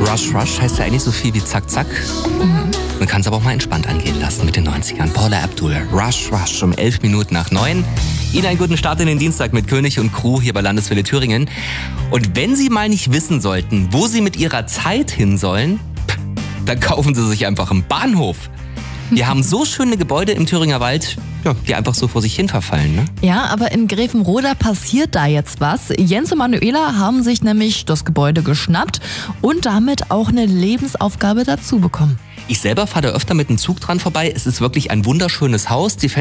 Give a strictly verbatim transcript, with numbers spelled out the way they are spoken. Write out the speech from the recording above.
Rush Rush heißt ja eigentlich so viel wie Zack Zack. Mhm. Man kann es aber auch mal entspannt angehen lassen mit den neunzigern. Paula Abdul, Rush Rush um elf Minuten nach neun. Ihnen einen guten Start in den Dienstag mit König und Crew hier bei Landeswelle Thüringen. Und wenn Sie mal nicht wissen sollten, wo Sie mit Ihrer Zeit hin sollen, dann kaufen Sie sich einfach einen Bahnhof. Wir haben so schöne Gebäude im Thüringer Wald, ja, die einfach so vor sich hin verfallen. Ne? Ja, aber in Grevenroda passiert da jetzt was. Jens und Manuela haben sich nämlich das Gebäude geschnappt und damit auch eine Lebensaufgabe dazu bekommen. Ich selber fahre da öfter mit dem Zug dran vorbei. Es ist wirklich ein wunderschönes Haus. Die